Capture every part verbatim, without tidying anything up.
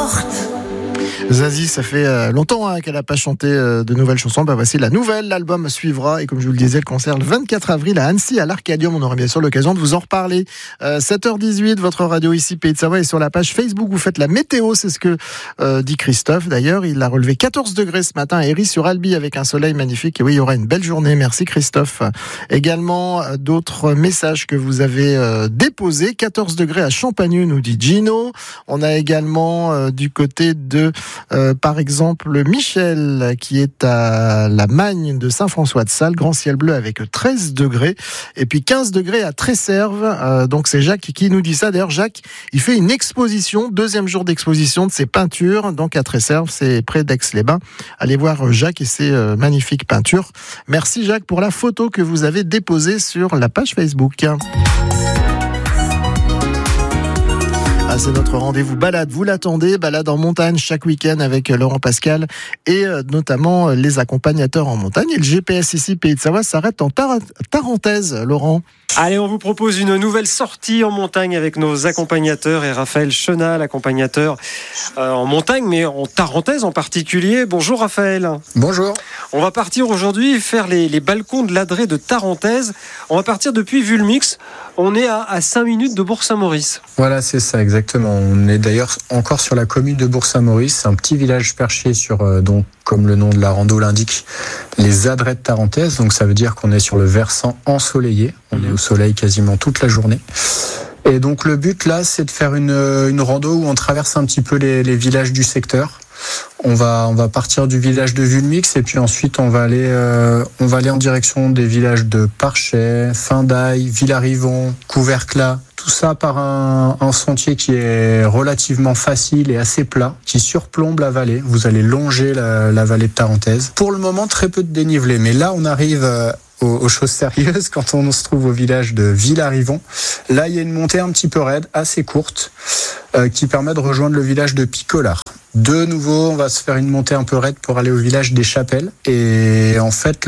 porte. Zazie, ça fait longtemps hein, qu'elle n'a pas chanté de nouvelles chansons. Bah, voici la nouvelle, l'album suivra. Et comme je vous le disais, le concert le vingt-quatre avril à Annecy, à l'Arcadium. On aura bien sûr l'occasion de vous en reparler. Euh, sept heures dix-huit, votre radio ici, Pays de Savoie. Et sur la page Facebook, vous faites la météo. C'est ce que euh, dit Christophe. D'ailleurs, il a relevé quatorze degrés ce matin à Héry-sur-Albi avec un soleil magnifique. Et oui, il y aura une belle journée. Merci Christophe. Également, d'autres messages que vous avez euh, déposés. quatorze degrés à Champagneux, nous dit Gino. On a également euh, du côté de... Euh, par exemple, Michel, qui est à la Magne de Saint-François-de-Sales, grand ciel bleu avec treize degrés, et puis quinze degrés à Tresserve. Euh, donc c'est Jacques qui nous dit ça. D'ailleurs, Jacques, il fait une exposition, deuxième jour d'exposition de ses peintures, donc à Tresserve, c'est près d'Aix-les-Bains. Allez voir Jacques et ses euh, magnifiques peintures. Merci Jacques pour la photo que vous avez déposée sur la page Facebook. Ah, c'est notre rendez-vous balade, vous l'attendez, balade en montagne chaque week-end avec Laurent Pascal et euh, notamment euh, les accompagnateurs en montagne. Et le G P S ici, Pays de Savoie, s'arrête en tar- Tarentaise, Laurent. Allez, on vous propose une nouvelle sortie en montagne avec nos accompagnateurs et Raphaël Chenal, accompagnateur euh, en montagne, mais en Tarentaise en particulier. Bonjour Raphaël. Bonjour. On va partir aujourd'hui faire les, les balcons de l'Adré de Tarentaise. On va partir depuis Vulmix. On est à, à cinq minutes de Bourg-Saint-Maurice. Voilà, c'est ça, exactement. On est d'ailleurs encore sur la commune de Bourg-Saint-Maurice. C'est un petit village perché sur, euh, donc, comme le nom de la rando l'indique, les Adrets de Tarentaise. Donc ça veut dire qu'on est sur le versant ensoleillé. On mmh. est au soleil quasiment toute la journée. Et donc le but là, c'est de faire une, une rando où on traverse un petit peu les, les villages du secteur. On va, on va partir du village de Vulmix et puis ensuite on va aller, euh, on va aller en direction des villages de Parchet, Findaille, Villarivon, Couverclas. Tout ça par un, un sentier qui est relativement facile et assez plat, qui surplombe la vallée. Vous allez longer la, la vallée de Tarentaise. Pour le moment, très peu de dénivelé, mais là on arrive euh, aux, aux choses sérieuses quand on se trouve au village de Villarivon. Là, il y a une montée un petit peu raide, assez courte, euh, qui permet de rejoindre le village de Picolard. De nouveau, on va se faire une montée un peu raide pour aller au village des Chapelles. Et en fait,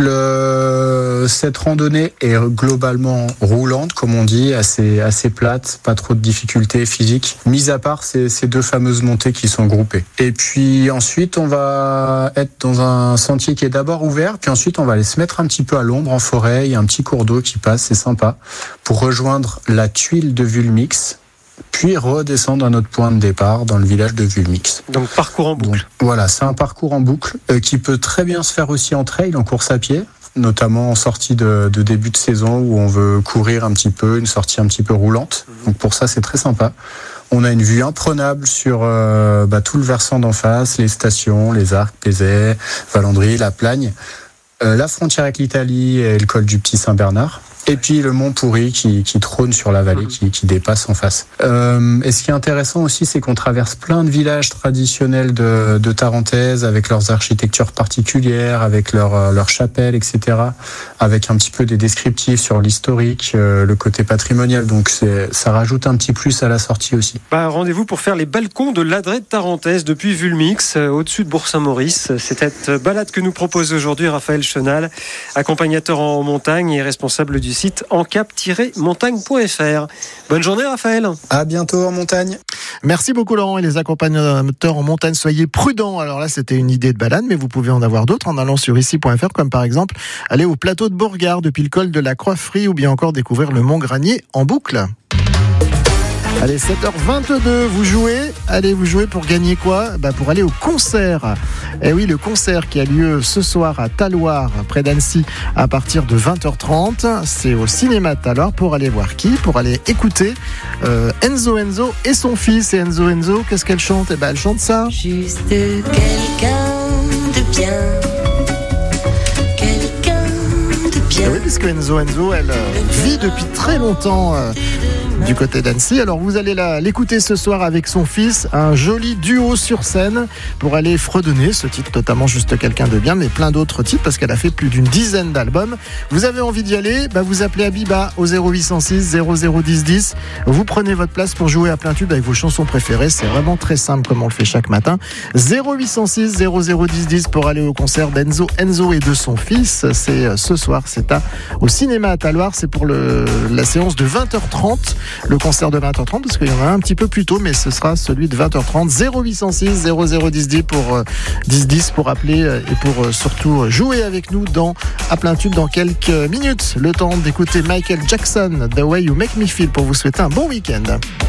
le... cette randonnée est globalement roulante, comme on dit, assez, assez plate, pas trop de difficultés physiques, mis à part ces, ces deux fameuses montées qui sont groupées. Et puis ensuite, on va être dans un sentier qui est d'abord ouvert, puis ensuite, on va aller se mettre un petit peu à l'ombre, en forêt. Il y a un petit cours d'eau qui passe, c'est sympa, pour rejoindre la tuile de Vulmix, puis redescendre à notre point de départ dans le village de Vulmix. Donc parcours en boucle. Donc, voilà, c'est un parcours en boucle euh, qui peut très bien se faire aussi en trail, en course à pied, notamment en sortie de, de début de saison où on veut courir un petit peu, une sortie un petit peu roulante. Mmh. Donc pour ça, c'est très sympa. On a une vue imprenable sur euh, bah, tout le versant d'en face, les stations, les Arcs, Pézet, Valandry, La Plagne, euh, la frontière avec l'Italie et le col du Petit Saint-Bernard. Et puis le mont Pourri qui, qui trône sur la vallée, qui, qui dépasse en face. Euh, et ce qui est intéressant aussi, c'est qu'on traverse plein de villages traditionnels de, de Tarentaise, avec leurs architectures particulières, avec leurs leur chapelles, et cetera. Avec un petit peu des descriptifs sur l'historique, euh, le côté patrimonial. Donc c'est, ça rajoute un petit plus à la sortie aussi. Bah, rendez-vous pour faire les balcons de l'Adré de Tarentaise depuis Vulmix, euh, au-dessus de Bourg-Saint-Maurice. C'est cette balade que nous propose aujourd'hui Raphaël Chenal, accompagnateur en montagne et responsable du site encap tiret montagne point f r. Bonne journée Raphaël. À bientôt en montagne. Merci beaucoup Laurent, et les accompagnateurs en montagne, soyez prudents. Alors là c'était une idée de balade, mais vous pouvez en avoir d'autres en allant sur ici point f r, comme par exemple aller au plateau de Bourgard depuis le col de la Croix-Frie, ou bien encore découvrir le Mont Granier en boucle. Allez, sept heures vingt-deux, vous jouez. Allez, vous jouez pour gagner quoi ? Bah, pour aller au concert. Et oui, le concert qui a lieu ce soir à Talloires, près d'Annecy, à partir de vingt heures trente. C'est au cinéma de Talloires. Pour aller voir qui ? Pour aller écouter euh, Enzo Enzo et son fils. Et Enzo Enzo, qu'est-ce qu'elle chante ? Eh ben, elle chante ça. Juste quelqu'un de bien. Quelqu'un de bien. Et oui, puisque Enzo Enzo, elle euh, vit depuis très longtemps euh, du côté d'Annecy. Alors vous allez la, l'écouter ce soir avec son fils, un joli duo sur scène pour aller fredonner ce titre, notamment Juste quelqu'un de bien, mais plein d'autres titres parce qu'elle a fait plus d'une dizaine d'albums. Vous avez envie d'y aller, bah vous appelez Abiba au zéro huit cent six zéro zéro dix dix. Vous prenez votre place pour jouer à plein tube avec vos chansons préférées. C'est vraiment très simple comme on le fait chaque matin. zéro huit cent six zéro zéro dix dix pour aller au concert d'Enzo Enzo et de son fils. C'est ce soir, c'est à, au cinéma à Talloires. C'est pour le, la séance de vingt heures trente. le concert de vingt heures trente, parce qu'il y en a un petit peu plus tôt, mais ce sera celui de vingt heures trente. zéro huit cent six zéro zéro dix dix pour dix dix pour appeler et pour surtout jouer avec nous dans à plein tube dans quelques minutes. Le temps d'écouter Michael Jackson, The Way You Make Me Feel, pour vous souhaiter un bon week-end.